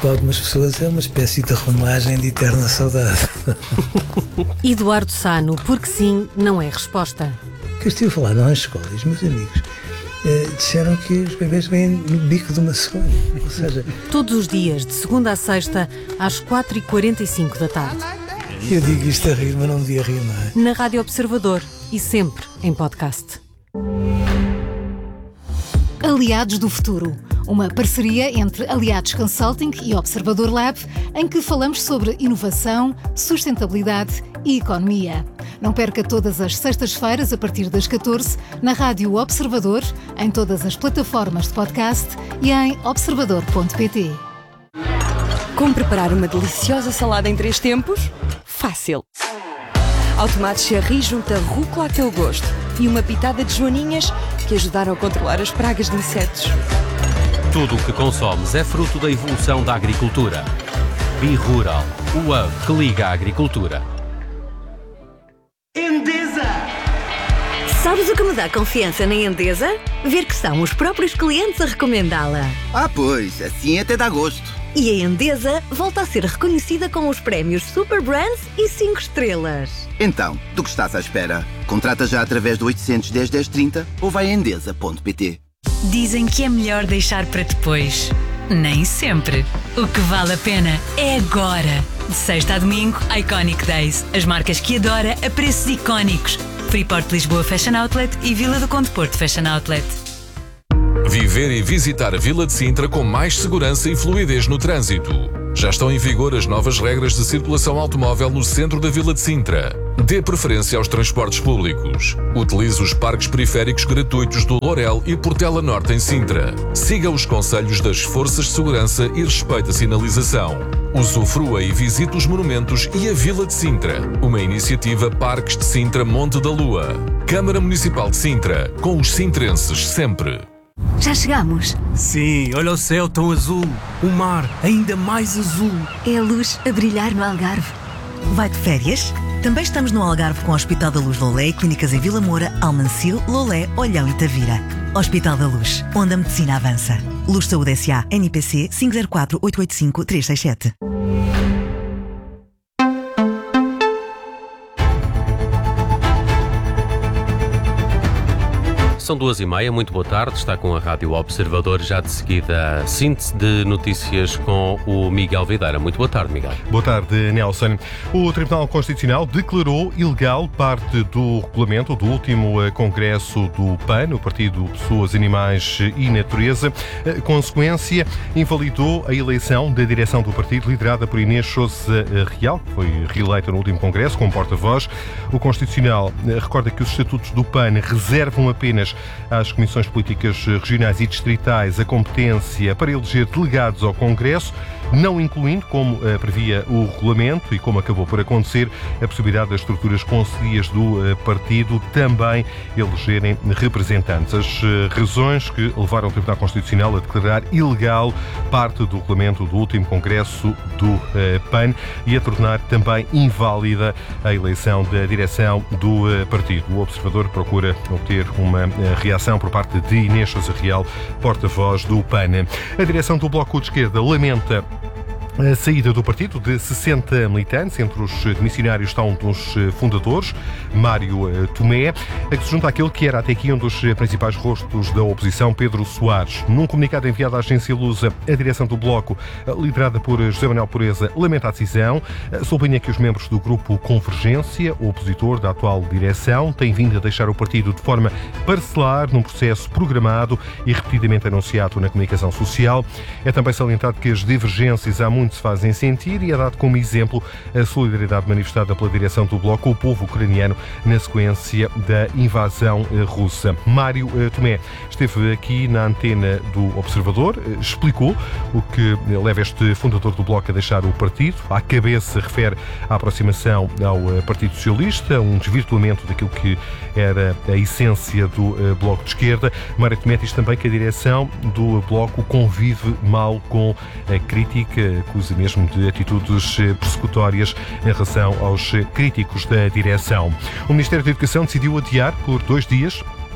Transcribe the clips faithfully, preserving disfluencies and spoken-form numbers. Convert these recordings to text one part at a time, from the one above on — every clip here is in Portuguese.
para algumas pessoas é uma espécie de romagem de eterna saudade. Eduardo Sá, no porque sim, não é resposta. Que eu estive a falar nas escolas, meus amigos eh, disseram que os bebês vêm no bico de uma cegonha. Ou seja, todos os dias, de segunda a sexta, às quatro e quarenta e cinco da tarde. Eu digo isto a rir, mas não devia rir, não é? Na Rádio Observador e sempre em podcast. Aliados do Futuro, uma parceria entre Aliados Consulting e Observador Lab, em que falamos sobre inovação, sustentabilidade e economia. Não perca todas as sextas-feiras, a partir das catorze, na Rádio Observador, em todas as plataformas de podcast e em observador ponto pt. Como preparar uma deliciosa salada em três tempos? Fácil! Ao tomate cherry junta rúcula a teu gosto e uma pitada de joaninhas que ajudaram a controlar as pragas de insetos. Tudo o que consomes é fruto da evolução da agricultura. BeRural, o hub que liga a agricultura. Endesa! Sabes o que me dá confiança na Endesa? Ver que são os próprios clientes a recomendá-la. Ah, pois, assim até dá gosto. E a Endesa volta a ser reconhecida com os prémios Super Brands e cinco estrelas. Então, do que estás à espera? Contrata já através do oitocentos, dez, dez, trinta ou vai a endesa ponto pt. Dizem que é melhor deixar para depois. Nem sempre. O que vale a pena é agora. De sexta a domingo, Iconic Days. As marcas que adora a preços icónicos. Freeport Lisboa Fashion Outlet e Vila do Conde Porto Fashion Outlet. Viver e visitar a Vila de Sintra com mais segurança e fluidez no trânsito. Já estão em vigor as novas regras de circulação automóvel no centro da Vila de Sintra. Dê preferência aos transportes públicos. Utilize os parques periféricos gratuitos do Lourel e Portela Norte em Sintra. Siga os conselhos das forças de segurança e respeite a sinalização. Usufrua e visite os monumentos e a Vila de Sintra. Uma iniciativa Parques de Sintra Monte da Lua. Câmara Municipal de Sintra. Com os sintrenses sempre. Já chegamos? Sim, olha o céu tão azul. O mar ainda mais azul. É a luz a brilhar no Algarve. Vai de férias? Também estamos no Algarve com o Hospital da Luz Lolé e clínicas em Vila Moura, Almancil, Lolé, Olhão e Tavira. Hospital da Luz, onde a medicina avança. Luz Saúde S A, N P C cinco zero quatro, oito oito cinco, três seis sete. São duas e meia, muito boa tarde, está com a Rádio Observador, já de seguida a síntese de notícias com o Miguel Videira. Muito boa tarde, Miguel. Boa tarde, Nelson. O Tribunal Constitucional declarou ilegal parte do regulamento do último congresso do P A N, o Partido Pessoas, Animais e Natureza. Consequência, invalidou a eleição da direção do partido, liderada por Inês Sousa Real, que foi reeleita no último congresso como porta-voz. O Constitucional recorda que os estatutos do P A N reservam apenas às comissões políticas regionais e distritais a competência para eleger delegados ao Congresso, não incluindo, como uh, previa o regulamento e como acabou por acontecer, a possibilidade das estruturas conselhias do uh, partido também elegerem representantes. As uh, razões que levaram o Tribunal Constitucional a declarar ilegal parte do regulamento do último Congresso do uh, P A N e a tornar também inválida a eleição da direção do uh, partido. O Observador procura obter uma uh, reação por parte de Inês Sousa Real, porta-voz do P A N. A direção do Bloco de Esquerda lamenta a saída do partido de sessenta militantes. Entre os missionários está um dos fundadores, Mário Tomé, a que se junta àquele que era até aqui um dos principais rostos da oposição, Pedro Soares. Num comunicado enviado à agência Lusa, a direção do Bloco, liderada por José Manuel Pureza, lamenta a decisão. Sublinha que os membros do grupo Convergência, o opositor da atual direção, têm vindo a deixar o partido de forma parcelar num processo programado e repetidamente anunciado na comunicação social. É também salientado que as divergências há muito se fazem sentir e é dado como exemplo a solidariedade manifestada pela direção do Bloco com o povo ucraniano na sequência da invasão russa. Mário Tomé esteve aqui na antena do Observador, explicou o que leva este fundador do Bloco a deixar o partido. À cabeça refere a aproximação ao Partido Socialista, um desvirtuamento daquilo que era a essência do Bloco de Esquerda. Mário Tomé diz também que a direção do Bloco convive mal com a crítica, acusa mesmo de atitudes persecutórias em relação aos críticos da direção. O Ministério da Educação decidiu adiar por dois dias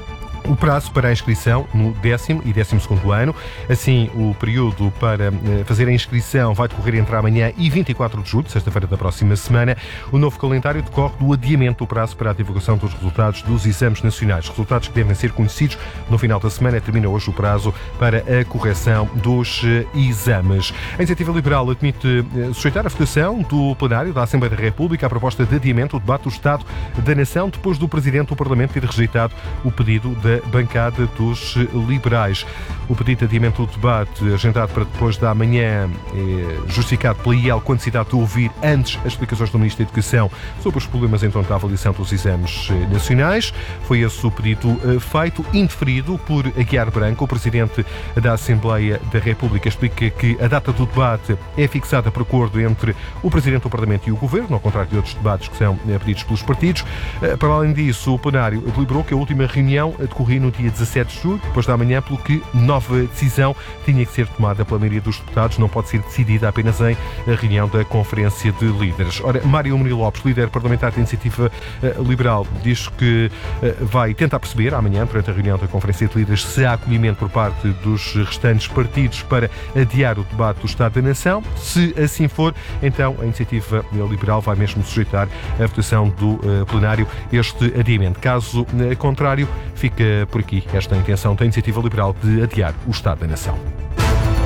o prazo para a inscrição no décimo e décimo segundo ano. Assim, o período para fazer a inscrição vai decorrer entre amanhã e vinte e quatro de julho, sexta-feira da próxima semana. O novo calendário decorre do adiamento do prazo para a divulgação dos resultados dos exames nacionais. Resultados que devem ser conhecidos no final da semana. Termina hoje o prazo para a correção dos exames. A Iniciativa Liberal admite sujeitar a votação do plenário da Assembleia da República à proposta de adiamento do debate do Estado da Nação, depois do Presidente do Parlamento ter rejeitado o pedido da bancada dos liberais. O pedido de adiamento do debate, agendado para depois da manhã, é justificado pela I E L com a necessidade de ouvir antes as explicações do Ministro da Educação sobre os problemas em torno da avaliação dos exames nacionais. Foi esse o pedido feito, indeferido por Aguiar Branco. O Presidente da Assembleia da República explica que a data do debate é fixada por acordo entre o Presidente do Parlamento e o Governo, ao contrário de outros debates que são pedidos pelos partidos. Para além disso, o plenário deliberou que a última reunião decorria no dia dezassete de julho, depois da manhã, pelo que nova decisão tinha que ser tomada pela maioria dos deputados, não pode ser decidida apenas em reunião da Conferência de Líderes. Ora, Mário Murilo Lopes, líder parlamentar da Iniciativa Liberal, diz que vai tentar perceber amanhã, durante a reunião da Conferência de Líderes, se há acolhimento por parte dos restantes partidos para adiar o debate do Estado da Nação. Se assim for, então a Iniciativa Liberal vai mesmo sujeitar a votação do plenário este adiamento. Caso contrário, fica por aqui esta intenção da Iniciativa Liberal de adiar o Estado da Nação.